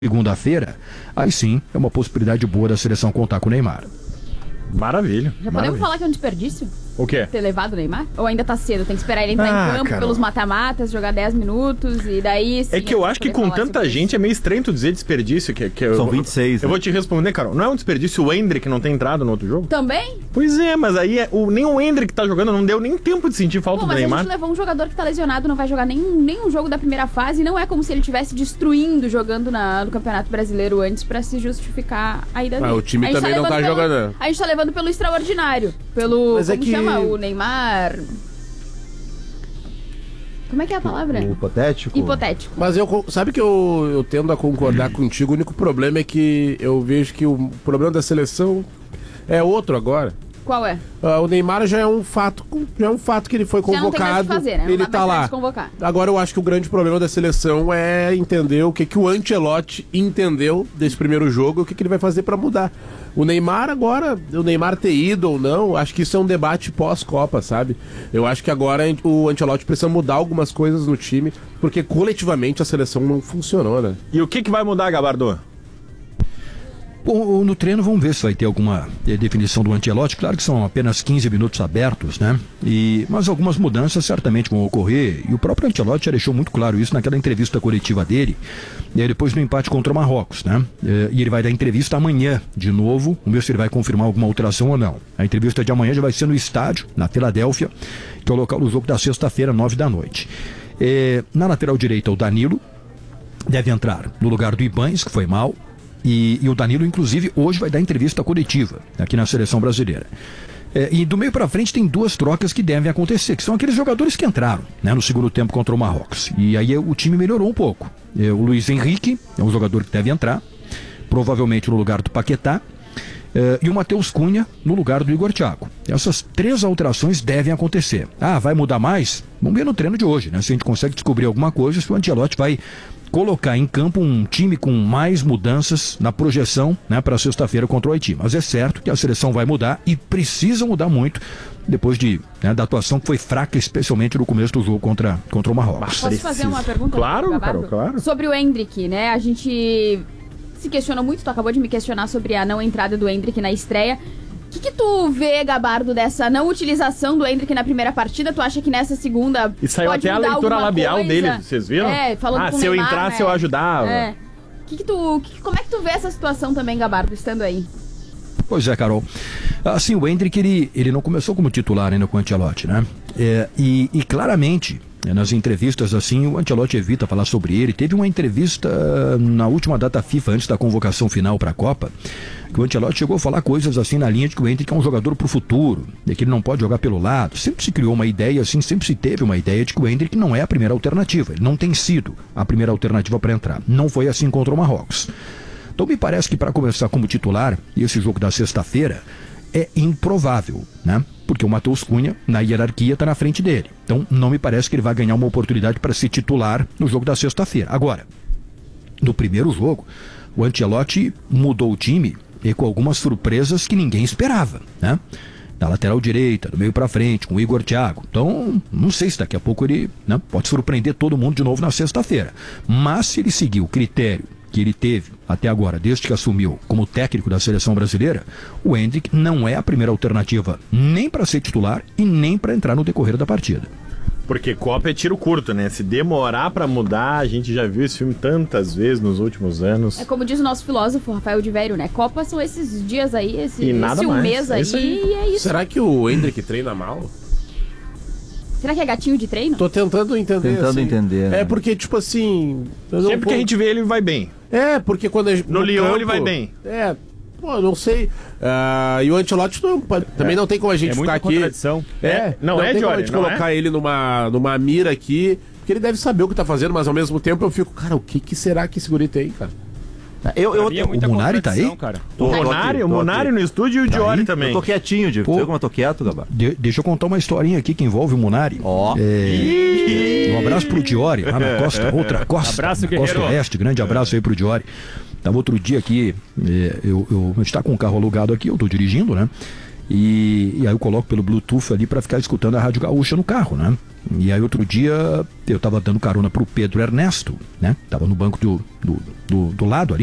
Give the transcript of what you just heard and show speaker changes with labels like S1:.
S1: segunda-feira, aí sim é uma possibilidade boa da seleção contar com o Neymar.
S2: Maravilha.
S3: Já podemos falar que é um desperdício?
S2: O quê?
S3: Ter levado o Neymar? Ou ainda tá cedo? Tem que esperar ele entrar em campo pelos mata-matas, jogar 10 minutos e daí... Sim,
S2: é que eu acho que com tanta gente é meio estranho tu dizer desperdício. São
S4: 26.
S2: Eu vou te responder, Carol. Não é um desperdício o Endrick não ter entrado no outro jogo?
S3: Também?
S2: Pois é, mas aí nem o Endrick tá jogando, não deu nem tempo de sentir falta do Neymar.
S3: Mas a gente levou um jogador que tá lesionado, não vai jogar nenhum jogo da primeira fase, e não é como se ele estivesse destruindo jogando no Campeonato Brasileiro antes pra se justificar a ida dele.
S5: O time também não tá jogando.
S3: A gente tá levando pelo extraordinário, pelo...
S5: Mas
S3: como chama? O Neymar... Como é que é a palavra?
S4: Hipotético?
S3: Hipotético.
S5: Mas sabe que eu tendo a concordar contigo. O único problema é que eu vejo que o problema da seleção é outro agora.
S3: Qual é?
S5: O Neymar já é um fato que ele foi convocado.
S3: Já não tem mais o que fazer, né?
S5: Ele tá lá. Agora eu acho que o grande problema da seleção é entender o que o Ancelotti entendeu desse primeiro jogo e o que ele vai fazer pra mudar. O Neymar agora, o Neymar ter ido ou não, acho que isso é um debate pós-Copa, sabe? Eu acho que agora o Ancelotti precisa mudar algumas coisas no time, porque coletivamente a seleção não funcionou, né?
S2: E o que vai mudar, Gabardo?
S1: Bom, no treino vamos ver se vai ter alguma definição do Ancelotti. Claro que são apenas 15 minutos abertos, né? Mas algumas mudanças certamente vão ocorrer. E o próprio Ancelotti já deixou muito claro isso naquela entrevista coletiva dele, e aí depois do empate contra o Marrocos, né? E ele vai dar entrevista amanhã de novo. Vamos ver se ele vai confirmar alguma alteração ou não. A entrevista de amanhã já vai ser no estádio, na Filadélfia, que é o local do jogo da sexta-feira, 21h. Na lateral direita, o Danilo deve entrar no lugar do Ibáñez, que foi mal. E o Danilo, inclusive, hoje vai dar entrevista coletiva aqui na seleção brasileira. E do meio para frente tem duas trocas que devem acontecer, que são aqueles jogadores que entraram, né, no segundo tempo contra o Marrocos. E aí o time melhorou um pouco. O Luiz Henrique é um jogador que deve entrar, provavelmente no lugar do Paquetá. E o Matheus Cunha no lugar do Igor Thiago. Essas três alterações devem acontecer. Vai mudar mais? Vamos ver no treino de hoje, né? Se a gente consegue descobrir alguma coisa, se o Ancelotti vai colocar em campo um time com mais mudanças na projeção, né, para sexta-feira contra o Haiti. Mas é certo que a seleção vai mudar e precisa mudar muito depois da atuação que foi fraca, especialmente no começo do jogo contra o Marrocos.
S3: Posso fazer uma pergunta?
S2: Claro, Carol, claro.
S3: Sobre o Endrick, né? A gente se questionou muito, tu acabou de me questionar sobre a não entrada do Endrick na estreia. O que tu vê, Gabardo, dessa não utilização do Endrick na primeira partida? Tu acha que nessa segunda
S2: e saiu
S3: pode
S2: até a leitura labial
S3: coisa?
S2: Dele, vocês viram?
S3: Falando com
S2: se
S3: o Neymar,
S2: eu entrasse, eu ajudava.
S3: Como é que tu vê essa situação também, Gabardo, estando aí?
S1: Pois é, Carol. Assim, o Endrick, ele não começou como titular ainda com o Ancelotti, né? E claramente, nas entrevistas, assim, o Ancelotti evita falar sobre ele. Teve uma entrevista na última data FIFA, antes da convocação final para a Copa, que o Ancelotti chegou a falar coisas assim na linha de que o Endrick é um jogador pro futuro, e que ele não pode jogar pelo lado. Sempre se criou uma ideia, assim, sempre se teve uma ideia de que o Endrick não é a primeira alternativa. Ele não tem sido a primeira alternativa para entrar. Não foi assim contra o Marrocos. Então me parece que para começar como titular, e esse jogo da sexta-feira, é improvável, né? Porque o Matheus Cunha, na hierarquia, está na frente dele. Então não me parece que ele vai ganhar uma oportunidade para ser titular no jogo da sexta-feira. Agora, no primeiro jogo, o Ancelotti mudou o time e com algumas surpresas que ninguém esperava, né? Da lateral direita, do meio para frente, com o Igor Thiago. Então, não sei se daqui a pouco ele, né, pode surpreender todo mundo de novo na sexta-feira. Mas se ele seguir o critério que ele teve até agora, desde que assumiu como técnico da seleção brasileira, o Endrick não é a primeira alternativa nem para ser titular e nem para entrar no decorrer da partida.
S2: Porque Copa é tiro curto, né? Se demorar pra mudar, a gente já viu esse filme tantas vezes nos últimos anos.
S3: É como diz o nosso filósofo Rafael de Vério, né? Copa são esses dias aí, esse
S2: mais.
S3: mês aí, e é isso.
S5: Será que o Endrick treina mal?
S3: Será que é gatinho de treino?
S5: Tô tentando entender.
S4: Né?
S5: Porque, tipo assim...
S2: Sempre que a gente vê ele vai bem.
S5: Porque quando a gente...
S2: No Lyon campo, ele vai bem.
S5: Não sei. E o Ancelotti também não tem como a gente ficar aqui. Não tem como a gente colocar ele numa mira aqui, porque ele deve saber o que tá fazendo, mas ao mesmo tempo eu fico, cara, o que será que esse guri tem, cara?
S1: O Munari tá aí?
S2: Cara. O Munari no estúdio e o Diori também.
S4: Eu tô quietinho, Diego. Como eu tô quieto, Gabar?
S1: Deixa eu contar uma historinha aqui que envolve o Munari. Um abraço pro Diori, lá na costa, outra costa.
S2: Abraço,
S1: Costa Oeste, grande abraço aí pro Diori. Tava outro dia aqui, a gente tá com um carro alugado aqui, eu tô dirigindo, né? E aí eu coloco pelo Bluetooth ali para ficar escutando a Rádio Gaúcha no carro, né? E aí outro dia eu tava dando carona pro Pedro Ernesto, né? Tava no banco do lado ali.